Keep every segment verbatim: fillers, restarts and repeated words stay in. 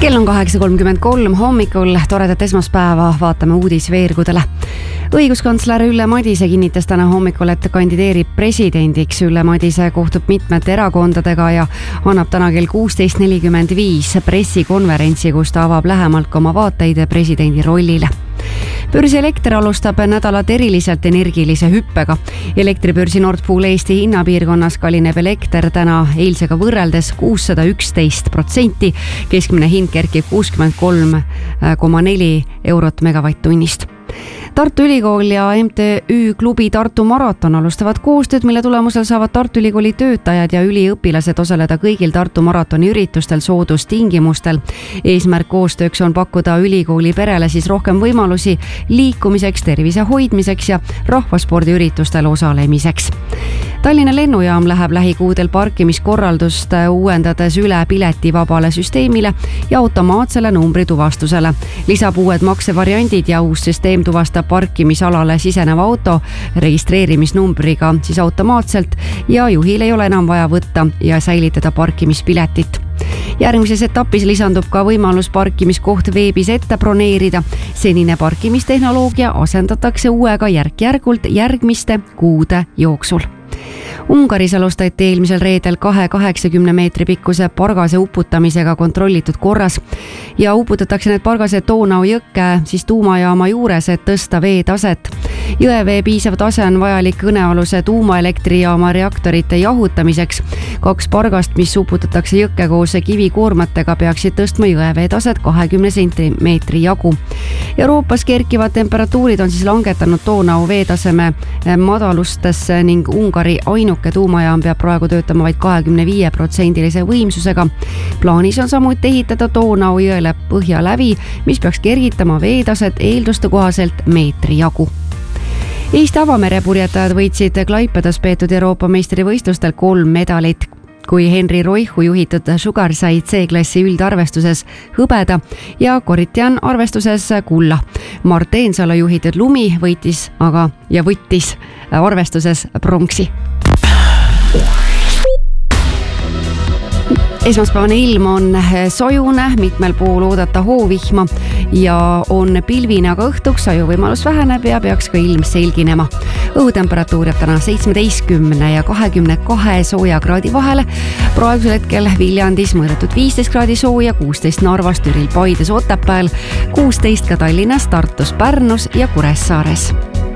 Kell on kaheksa kolmkümmend kolm hommikul, toredat esmaspäeva, vaatame uudisveergudele. Õiguskantsler Ülle Madise kinnitas täna hommikul, et kandideerib presidendiks. Ülle Madise kohtub mitmete erakondadega ja annab täna kell kuusteist nelikümmend viis pressikonverentsi, kus ta avab lähemalt oma vaateid presidendi rollile. Börsielekter alustab nädalat eriliselt energilise hüppega. Elektribörsi Nord Pool Eesti hinnapiirkonnas kallineb elekter täna eilsega võrreldes kuussada üksteist protsenti. Keskmine hind kerkib kuuskümmend kolm koma neli eurot megavatt-tunnist. Tartu Ülikool ja M T Ü klubi Tartu Maraton alustavad koostööd, mille tulemusel saavad Tartu Ülikooli töötajad ja üliõpilased osaleda kõigil Tartu Maratoni üritustel soodustingimustel. Eesmärk koostööks on pakkuda ülikooli perele siis rohkem võimalusi liikumiseks, tervise hoidmiseks ja rahvaspordiüritustel osalemiseks. Tallinna lennujaam läheb lähikuudel parkimiskorraldust uuendades üle piletivabale süsteemile ja automaatsele numbrituvastusele. Lisab uued maksevariandid ja uus süsteem tuvastab parkimisalale siseneva auto registreerimisnumbriga siis automaatselt ja juhil ei ole enam vaja võtta ja säilitada parkimispiletit. Järgmises etapis lisandub ka võimalus parkimiskoht veebis ette broneerida. Senine parkimistehnoloogia asendatakse uuega järk-järgult järgmiste kuude jooksul. Ungaris alustati eelmisel reedel kahe kaheksakümne meetri pikkuse pargase uputamisega kontrollitud korras ja uputatakse need pargased Donau jõkke siis tuumajaama juures, et tõsta vee taset. Jõevee piisav tase on vajalik kõnealuse tuumaelektrijaama reaktorite jahutamiseks. Kaks pargast, mis uputatakse jõkke koos kivikoormatega, peaksid tõstma jõevee taset kahekümne sentimeetri jagu. Euroopas kerkivad temperatuurid on siis langetanud Donau veetaseme madalustesse ning Ungari ainuke tuumajaam peab praegu töötama vaid kahekümne viie protsendilise võimsusega. Plaanis on samuti ehitada Donau jõele põhjalävi, mis peaks kergitama veetaset eelduste kohaselt meetri jagu. Eesti avamerepurjetajad võitsid Klaipedas peetud Euroopa meistrivõistlustel kolm medalit. Kui Henri Roihu juhitud Sugar sai C-klassi üldarvestuses hõbeda ja Koritjan arvestuses kulla. Mart Eensalu juhitud Lumi võitis aga ja võttis arvestuses pronksi. Esmaspäevane ilm on sojune, mitmel pool oodata hoovihma ja on pilvine, aga õhtuks saju võimalus väheneb ja peaks ka ilm selginema. Õhutemperatuur jääb täna seitsmeteistkümne ja kahekümne kahe sooja kraadi vahele. Praegusel hetkel Viljandis mõõdetud viisteist kraadi sooja, kuusteist Narvas, Türil, Paides, Otepääl, kuusteist ka Tallinnas, Tartus, Pärnus ja Kuressaares.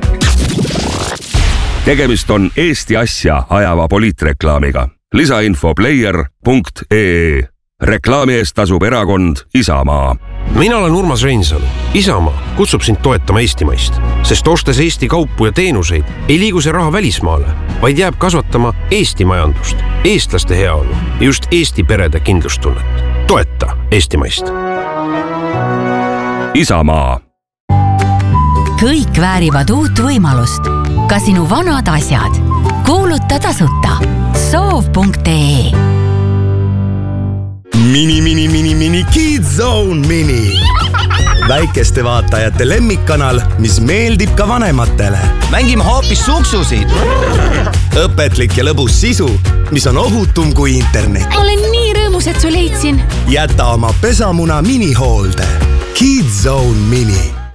Tegemist on Eesti asja ajava poliitreklaamiga. Lisainfo player punkt ee. Reklaami eest tasub erakond Isamaa. Mina olen Urmas Reinsalu. Isamaa kutsub sind toetama Eestimaist, sest ostes Eesti kaupu ja teenuseid ei liigu see raha välismaale, vaid jääb kasvatama Eesti majandust, eestlaste heaolu ja just Eesti perede kindlustunnet. Toeta Eestimaist. Isamaa. Kõik väärivad uut võimalust. Ka sinu vanad asjad. Kuuluta tasuta. soov punkt ee. Mini, mini, mini, mini, Kidzone Mini. Väikeste vaatajate lemmikkanal, mis meeldib ka vanematele. Mängime hoopis suksusid. Õpetlik ja lõbus sisu, mis on ohutum kui internet. Olen nii rõõmus, et su leidsin. Jäta oma pesamuna minihoolde. Kidzone Mini.